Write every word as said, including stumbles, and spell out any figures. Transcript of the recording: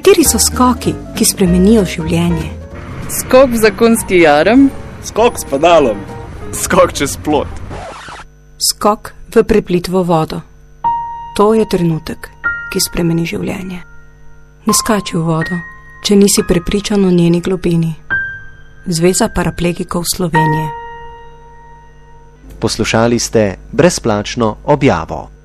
Kateri so skoki, ki spremenijo življenje? Skok v zakonski jarem. Skok s pedalom. Skok čez plot. Skok v preplitvo vodo. To je trenutek, ki spremeni življenje. Ne skači v vodo, če nisi prepričan o njeni globini. Zveza paraplegikov Slovenije. Poslušali ste brezplačno objavo.